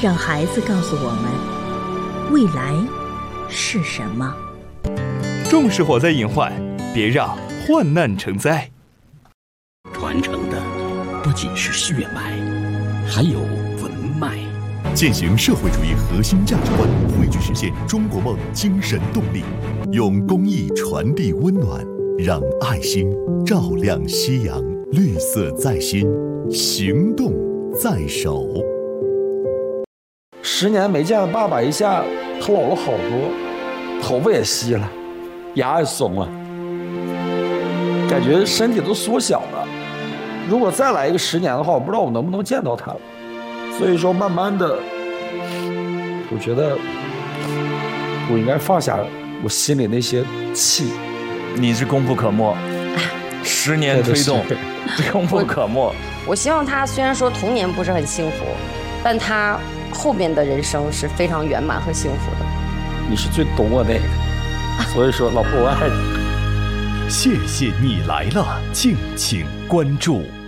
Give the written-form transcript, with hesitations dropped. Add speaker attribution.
Speaker 1: 让孩子告诉我们未来是什么。
Speaker 2: 重视火灾隐患，别让患难成灾。
Speaker 3: 传承的不仅是血脉，还有文脉。
Speaker 4: 践行社会主义核心价值观，汇聚实现中国梦精神动力，用公益传递温暖，让爱心照亮夕阳。绿色在心，行动在手。
Speaker 5: 10年没见爸爸，一下他老了好多，头发也稀了，牙也松了，感觉身体都缩小了。如果再来一个10年的话，我不知道我能不能见到他了。所以说慢慢的，我觉得我应该放下我心里那些气。
Speaker 6: 你是功不可没，10年推动，功不可没。
Speaker 7: 我希望他虽然说童年不是很幸福，但他后边的人生是非常圆满和幸福的。
Speaker 5: 你是最懂我那个，所以说老婆我爱你。
Speaker 4: 谢谢你来了，敬请关注。